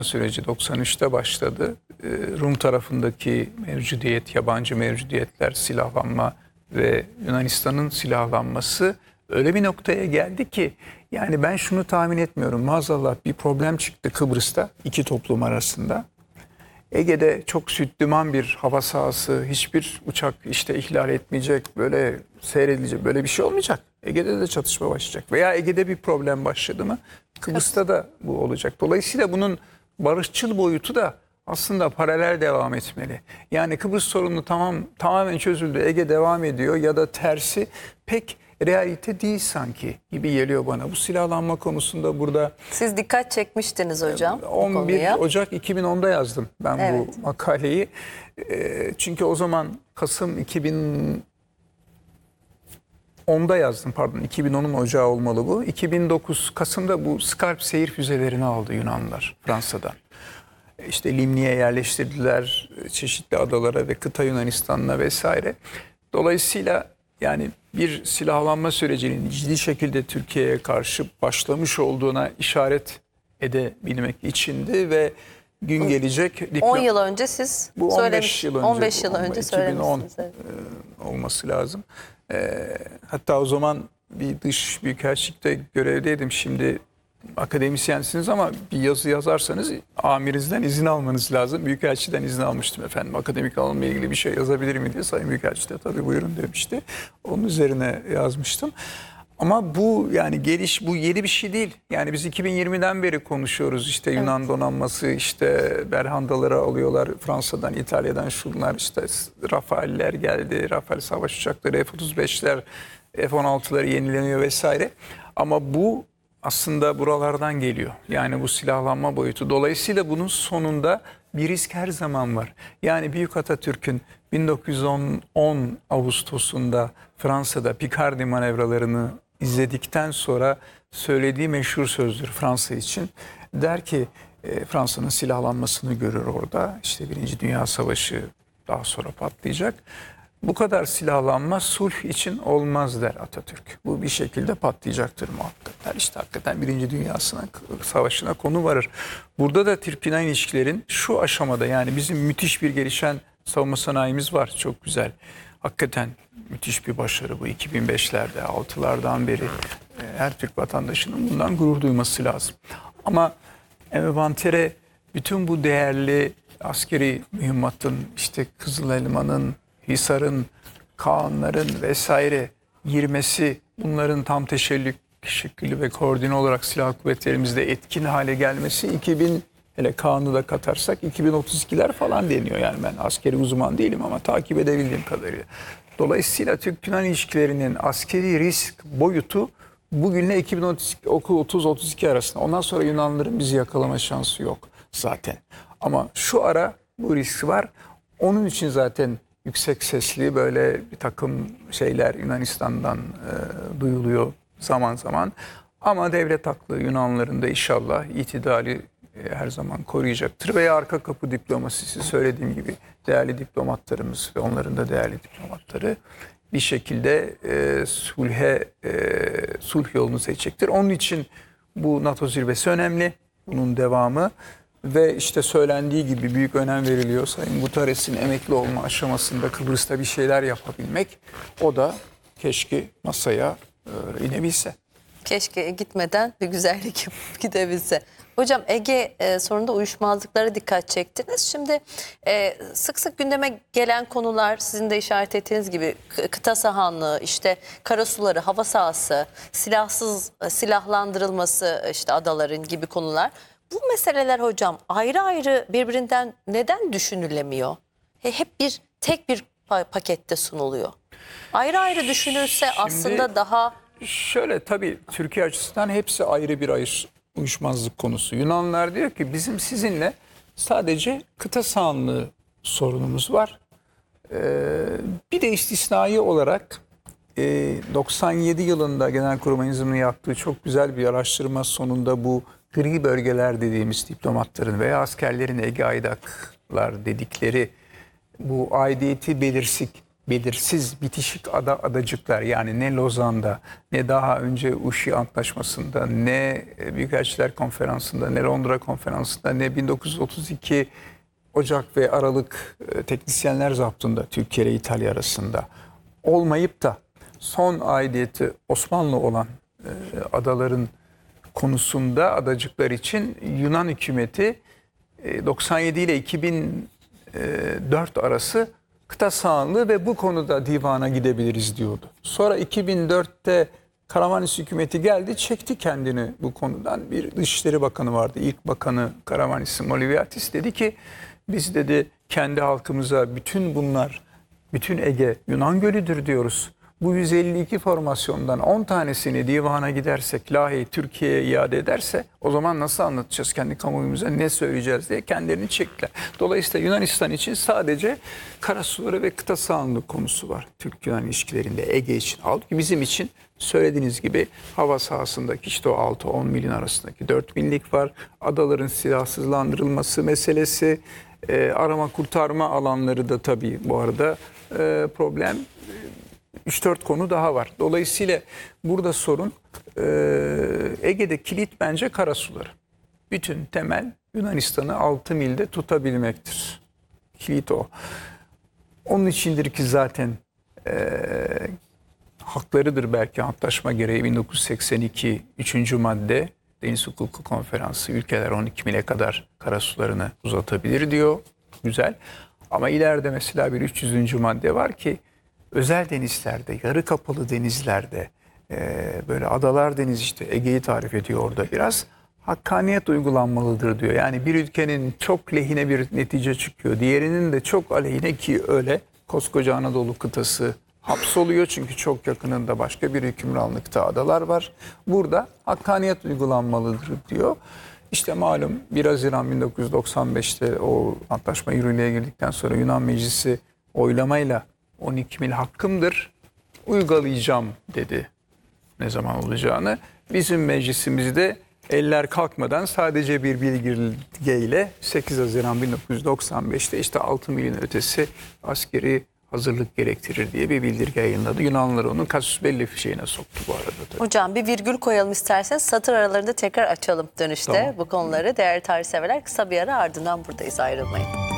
süreci 93'te başladı. Rum tarafındaki mevcudiyet, yabancı mevcudiyetler, silahlanma ve Yunanistan'ın silahlanması öyle bir noktaya geldi ki yani ben şunu tahmin etmiyorum. Maazallah bir problem çıktı Kıbrıs'ta iki toplum arasında. Ege'de çok sütlüman bir hava sahası, hiçbir uçak işte ihlal etmeyecek, böyle seyredilecek, böyle bir şey olmayacak. Ege'de de çatışma başlayacak. Veya Ege'de bir problem başladı mı Kıbrıs'ta da bu olacak. Dolayısıyla bunun barışçıl boyutu da aslında paralel devam etmeli. Yani Kıbrıs sorunu tamamen çözüldü, Ege devam ediyor ya da tersi pek realite değil sanki gibi geliyor bana. Bu silahlanma konusunda burada Siz dikkat çekmiştiniz hocam bu 11 konuya. Ocak 2010'da yazdım ben Evet. bu makaleyi. Çünkü o zaman Kasım 2010'da yazdım, pardon, 2010'un ocağı olmalı bu. 2009 Kasım'da bu Scalp seyir füzelerini aldı Yunanlılar Fransa'dan. İşte Limni'ye yerleştirdiler, çeşitli adalara ve kıta Yunanistan'la vesaire. Dolayısıyla yani bir silahlanma sürecinin ciddi şekilde Türkiye'ye karşı başlamış olduğuna işaret edebilmek içindi ve gün gelecek 10 yıl önce siz bu 15 söylemiş, yıl önce 15 yıl önce 2010 söylemişsiniz. Evet. olması lazım. Hatta o zaman bir dış büyükelçilikte görevdeydim. Şimdi akademisyensiniz ama bir yazı yazarsanız amirinizden izin almanız lazım. Büyükelçiden izin almıştım efendim. Akademik alanla ilgili bir şey yazabilir mi diye. Sayın Büyükelçi de tabii buyurun demişti. Onun üzerine yazmıştım. Ama bu yani bu yeni bir şey değil. Yani biz 2020'den beri konuşuyoruz. İşte Yunan donanması, işte Berhandaları alıyorlar Fransa'dan, İtalya'dan, şunlar işte Rafael'ler geldi. Rafael savaş uçakları, F-35'ler, F-16'ları yenileniyor vesaire. Ama bu aslında buralardan geliyor. Yani bu silahlanma boyutu. Dolayısıyla bunun sonunda bir risk her zaman var. Yani Büyük Atatürk'ün 1910 Ağustos'unda Fransa'da Picardy manevralarını izledikten sonra söylediği meşhur sözdür Fransa için. Der ki Fransa'nın silahlanmasını görür orada. İşte Birinci Dünya Savaşı daha sonra patlayacak. Bu kadar silahlanma sulh için olmaz der Atatürk. Bu bir şekilde patlayacaktır muhakkak der. İşte hakikaten Birinci Dünya Savaşı'na konu varır. Burada da Türk-Yunan ilişkilerin şu aşamada, yani bizim müthiş bir gelişen savunma sanayimiz var. Çok güzel. Hakikaten müthiş bir başarı bu. 2005'lerde, 6'lardan beri her Türk vatandaşının bundan gurur duyması lazım. Ama envantere bütün bu değerli askeri mühimmatın, işte Kızıl Elma'nın, Hisar'ın, Kağanların vesaire girmesi, bunların tam teşekküllü ve koordine olarak silah kuvvetlerimizde etkin hale gelmesi 2000, hele Kaan'ı da katarsak 2032'ler falan deniyor. Yani ben askeri uzman değilim ama takip edebildiğim kadarıyla. Dolayısıyla Türk-Yunan ilişkilerinin askeri risk boyutu bugünle 2030-32 arasında. Ondan sonra Yunanlıların bizi yakalama şansı yok zaten. Ama şu ara bu risk var. Onun için zaten yüksek sesli böyle bir takım şeyler Yunanistan'dan duyuluyor zaman zaman. Ama devlet haklı Yunanlıların da inşallah itidali her zaman koruyacaktır. Veya arka kapı diplomasisi, söylediğim gibi değerli diplomatlarımız ve onların da değerli diplomatları bir şekilde sulh yolunu seçecektir. Onun için bu NATO zirvesi önemli. Bunun devamı. Ve işte söylendiği gibi büyük önem veriliyor. Sayın Guterres'in emekli olma aşamasında Kıbrıs'ta bir şeyler yapabilmek, o da keşke masaya inebilse. Keşke gitmeden bir güzellik yapıp gidebilse. Hocam Ege sorununda uyuşmazlıklara dikkat çektiniz. Şimdi sık sık gündeme gelen konular sizin de işaret ettiğiniz gibi kıta sahanlığı, işte karasuları, hava sahası, silahlandırılması işte adaların gibi konular. Bu meseleler hocam ayrı ayrı birbirinden neden düşünülemiyor? Hep tek bir pakette sunuluyor. Ayrı ayrı düşünülse aslında daha... Şöyle, tabii Türkiye açısından hepsi ayrı bir uyuşmazlık konusu. Yunanlılar diyor ki bizim sizinle sadece kıta sahanlığı sorunumuz var. Bir de istisnai olarak 97 yılında Genelkurmay'ın yaptığı çok güzel bir araştırma sonunda bu gri bölgeler dediğimiz diplomatların veya askerlerin Ege Aydaklar dedikleri bu aidiyeti belirsiz belirsiz bitişik adacıklar, yani ne Lozan'da ne daha önce Uşi Antlaşması'nda ne Büyükelçiler Konferansı'nda ne Londra Konferansı'nda ne 1932 Ocak ve Aralık teknisyenler zaptında Türkiye ile İtalya arasında olmayıp da son aidiyeti Osmanlı olan adaların konusunda adacıklar için Yunan hükümeti 97 ile 2004 arası kıta sahanlığı ve bu konuda divana gidebiliriz diyordu. Sonra 2004'te Karamanis hükümeti geldi, çekti kendini bu konudan. Bir Dışişleri Bakanı vardı. İlk bakanı Karamanis Moliviatis dedi ki biz dedi kendi halkımıza bütün bunlar, bütün Ege Yunan Gölü'dür diyoruz. Bu 152 formasyondan 10 tanesini divana gidersek, Lahey Türkiye'ye iade ederse o zaman nasıl anlatacağız kendi kamuoyumuza, ne söyleyeceğiz diye kendilerini çektiler. Dolayısıyla Yunanistan için sadece karasuları ve kıta sahanlığı konusu var Türk-Yunan ilişkilerinde Ege için. Halbuki bizim için söylediğiniz gibi hava sahasındaki işte o 6-10 milin arasındaki 4 binlik var. Adaların silahsızlandırılması meselesi, arama kurtarma alanları da tabii bu arada problem. 3-4 konu daha var. Dolayısıyla burada sorun Ege'de kilit bence karasuları. Bütün temel Yunanistan'ı 6 milde tutabilmektir. Kilit o. Onun içindir ki zaten haklarıdır belki antlaşma gereği 1982 3. madde Deniz Hukuku Konferansı ülkeler 12 mile kadar karasularını uzatabilir diyor. Güzel. Ama ileride mesela bir 300. madde var ki özel denizlerde, yarı kapalı denizlerde, böyle adalar denizi işte Ege'yi tarif ediyor orada biraz. Hakkaniyet uygulanmalıdır diyor. Yani bir ülkenin çok lehine bir netice çıkıyor. Diğerinin de çok aleyhine ki öyle. Koskoca Anadolu kıtası hapsoluyor çünkü çok yakınında başka bir hükümranlıkta adalar var. Burada hakkaniyet uygulanmalıdır diyor. İşte malum 1 Haziran 1995'te o antlaşma yürürlüğe girdikten sonra Yunan Meclisi oylamayla 12 mil hakkımdır, uygulayacağım dedi ne zaman olacağını. Bizim meclisimizde eller kalkmadan sadece bir bildirgeyle 8 Haziran 1995'te işte 6 milin ötesi askeri hazırlık gerektirir diye bir bildirge yayınladı. Yunanlılar onun kasus belli şeyine soktu bu arada. Tabii. Hocam bir virgül koyalım isterseniz, satır aralarında tekrar açalım dönüşte Tamam. bu konuları. Değerli tarihseverler, kısa bir ara, ardından buradayız, ayrılmayın.